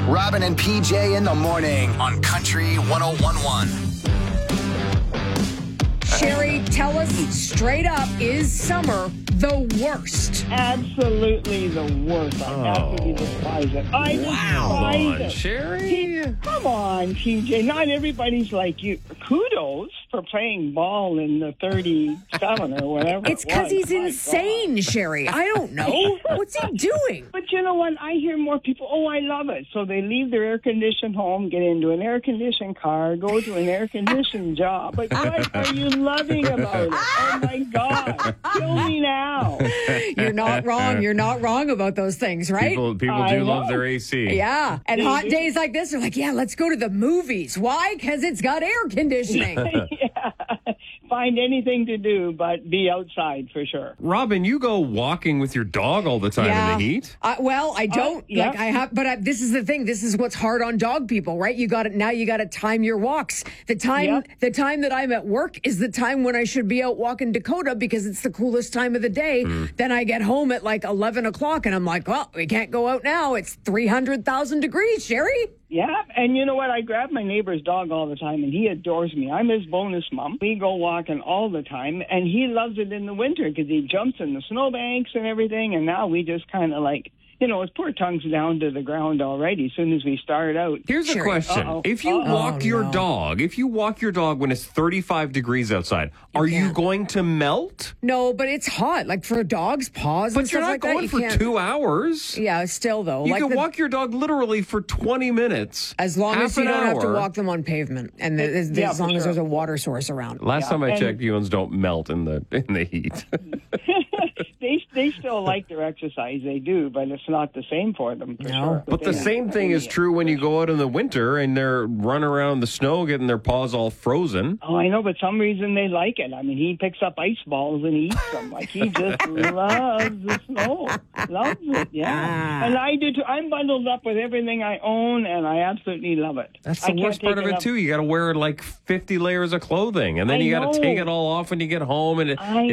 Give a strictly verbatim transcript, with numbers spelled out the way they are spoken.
Robin and P J in the morning on Country one oh one point one. Sherry, tell us straight up, is summer the worst? Absolutely the worst. I absolutely despise it. I Wow. despise Come on, it. Sherry. Come on, P J. Not everybody's like you. Kudos for playing ball in the thirty-seven or whatever. It's it because was. he's My insane, Sherry. I don't know. What's he doing? But you know what? I hear more people, oh, I love it. So they leave their air-conditioned home, get into an air-conditioned car, go to an air-conditioned job. But what are you loving about it? Oh, my God. Kill me now. You're not wrong. You're not wrong about those things, right? People, people I do love know. their A C. Yeah. And hot days like this are like, yeah, let's go to the movies. Why? Because it's got air conditioning. Yeah. Find anything to do but be outside for sure. Robin, you go walking with your dog all the time in the heat. Uh, well, I don't. yeah. Like I have, but I, this is the thing. This is what's hard on dog people, right? You got to now. You got to time your walks. The time, Yeah. the time that I'm at work is the time when I should be out walking Dakota because it's the coolest time of the day. Mm. Then I get home at like eleven o'clock, and I'm like, well, we can't go out now. It's three hundred thousand degrees, Sherry. Yeah, and you know what? I grab my neighbor's dog all the time, and he adores me. I'm his bonus mom. We go walking all the time, and he loves it in the winter because he jumps in the snowbanks and everything, and now we just kind of like, you know, his poor tongue's down to the ground already as soon as we start out. Here's a Sure. question. Uh-oh. If you Uh-oh. walk Oh, your no. dog, if you walk your dog when it's thirty-five degrees outside, are you can't. going to melt? No, but it's hot. Like for dogs' paws and But you're stuff not like that. going You for can't- two hours. Yeah, still though. You like can the- walk your dog literally for twenty minutes. As long half as you an don't have to hour. walk them on pavement, and the, as, Yeah, as for long as sure. there's a water source around. Last Yeah, time I and- checked, humans don't melt in the in the heat. They they still like their exercise, they do, but it's not the same for them, for No. sure. But the They- same thing is true when you go out in the winter and they're running around the snow getting their paws all frozen. Oh, I know, but some reason they like it. I mean, he picks up ice balls and he eats them. Like, he just loves the snow. Loves it, yeah. And I do, too. I'm bundled up with everything I own, and I absolutely love it. That's I the can't worst part take of it, enough- too. You got to wear like fifty layers of clothing, and then I you got to know. take it all off when you get home, and it, I